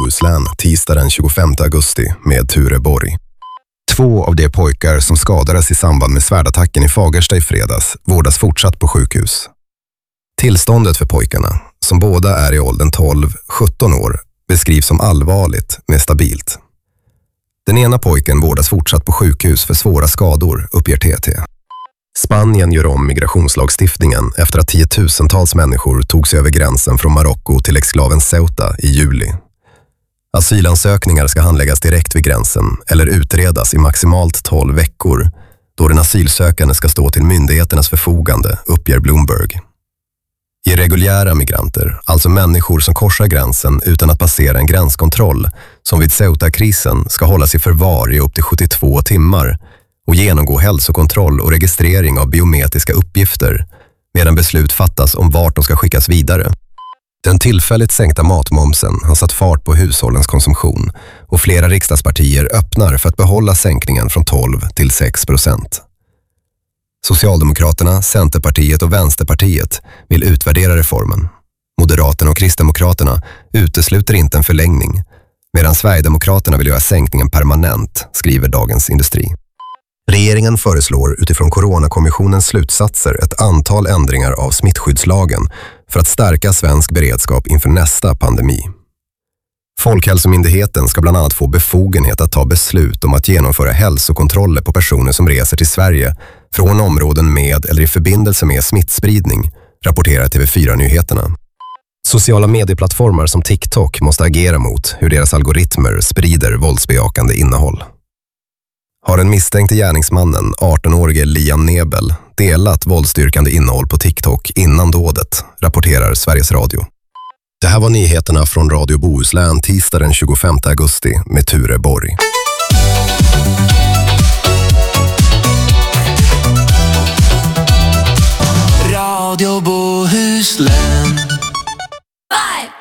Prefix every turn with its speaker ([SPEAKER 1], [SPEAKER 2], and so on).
[SPEAKER 1] Bohuslän tisdag den 25 augusti med Ture Borg. 2 av de pojkar som skadades i samband med svärdattacken i Fagersta i fredags vårdas fortsatt på sjukhus. Tillståndet för pojkarna, som båda är i åldern 12-17 år, beskrivs som allvarligt med stabilt. Den ena pojken vårdas fortsatt på sjukhus för svåra skador, uppger TT. Spanien gör om migrationslagstiftningen efter att 10-tusentals människor tog sig över gränsen från Marocko till exklaven Ceuta i juli. Asylansökningar ska handläggas direkt vid gränsen eller utredas i maximalt 12 veckor, då den asylsökande ska stå till myndigheternas förfogande, uppger Bloomberg. Irreguljära migranter, alltså människor som korsar gränsen utan att passera en gränskontroll, som vid Ceuta-krisen ska hållas i förvar i upp till 72 timmar och genomgå hälsokontroll och registrering av biometriska uppgifter, medan beslut fattas om vart de ska skickas vidare. Den tillfälligt sänkta matmomsen har satt fart på hushållens konsumtion och flera riksdagspartier öppnar för att behålla sänkningen från 12 till 6%. Socialdemokraterna, Centerpartiet och Vänsterpartiet vill utvärdera reformen. Moderaterna och Kristdemokraterna utesluter inte en förlängning, medan Sverigedemokraterna vill göra sänkningen permanent, skriver Dagens Industri. Regeringen föreslår utifrån Coronakommissionens slutsatser ett antal ändringar av smittskyddslagen för att stärka svensk beredskap inför nästa pandemi. Folkhälsomyndigheten ska bland annat få befogenhet att ta beslut om att genomföra hälsokontroller på personer som reser till Sverige från områden med eller i förbindelse med smittspridning, rapporterar TV4-nyheterna. Sociala medieplattformar som TikTok måste agera mot hur deras algoritmer sprider våldsbejakande innehåll. Har den misstänkte gärningsmannen, 18-årige Liam Nebel, delat våldsstyrkande innehåll på TikTok innan dådet, rapporterar Sveriges Radio. Det här var nyheterna från Radio Bohuslän tisdag den 25 augusti med Ture Borg.
[SPEAKER 2] Radio Bohuslän. 5,